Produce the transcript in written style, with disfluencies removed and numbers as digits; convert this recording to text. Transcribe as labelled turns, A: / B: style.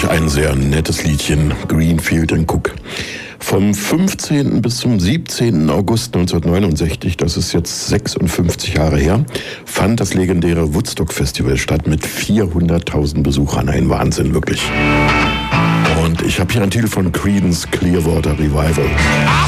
A: ein sehr nettes Liedchen, Greenfield & Cook. Vom 15. bis zum 17. August 1969, das ist jetzt 56 Jahre her, fand das legendäre Woodstock-Festival statt mit 400.000 Besuchern. Ein Wahnsinn, wirklich. Und ich habe hier einen Titel von Creedence Clearwater Revival.